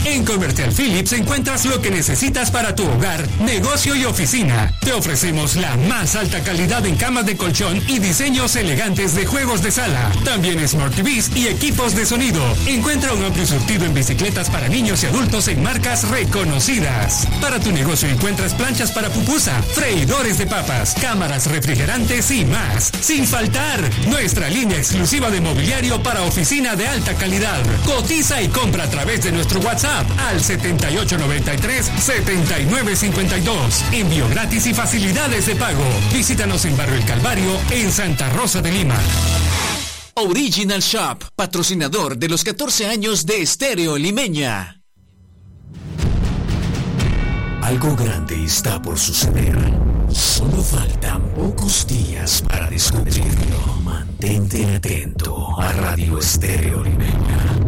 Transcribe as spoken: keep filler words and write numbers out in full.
En Comercial Philips encuentras lo que necesitas para tu hogar, negocio y oficina. Te ofrecemos la más alta calidad en camas de colchón y diseños elegantes de juegos de sala. También Smart T Vs y equipos de sonido. Encuentra un amplio surtido en bicicletas para niños y adultos en marcas reconocidas. Para tu negocio encuentras planchas para pupusa, freidores de papas, cámaras refrigerantes y más. Sin faltar, nuestra línea exclusiva de mobiliario para oficina de alta calidad. Cotiza y compra a través de nuestro WhatsApp al setenta y ocho noventa y tres, setenta y nueve cincuenta y dos. Envío gratis y facilidades de pago. Visítanos en Barrio El Calvario, en Santa Rosa de Lima. Original Shop, patrocinador de los catorce años de Estéreo Limeña. Algo grande está por suceder. Solo faltan pocos días para descubrirlo. Mantente atento a Radio Estéreo Limeña.